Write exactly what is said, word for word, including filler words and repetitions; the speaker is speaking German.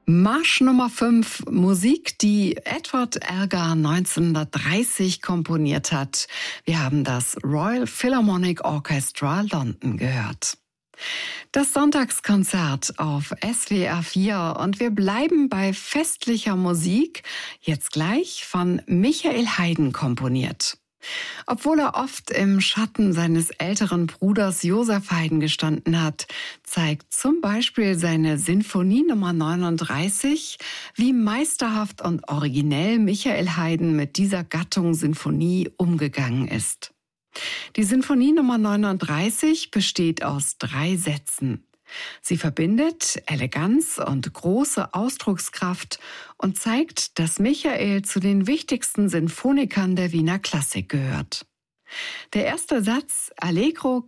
Marsch Nummer fünf, Musik, die Edward Elgar neunzehnhundertdreißig komponiert hat. Wir haben das Royal Philharmonic Orchestra London gehört. Das Sonntagskonzert auf S W R vier und wir bleiben bei festlicher Musik, jetzt gleich von Michael Haydn komponiert. Obwohl er oft im Schatten seines älteren Bruders Joseph Haydn gestanden hat, zeigt zum Beispiel seine Sinfonie Nummer neununddreißig, wie meisterhaft und originell Michael Haydn mit dieser Gattung Sinfonie umgegangen ist. Die Sinfonie Nummer neununddreißig besteht aus drei Sätzen. Sie verbindet Eleganz und große Ausdruckskraft und zeigt, dass Michael zu den wichtigsten Sinfonikern der Wiener Klassik gehört. Der erste Satz, Allegro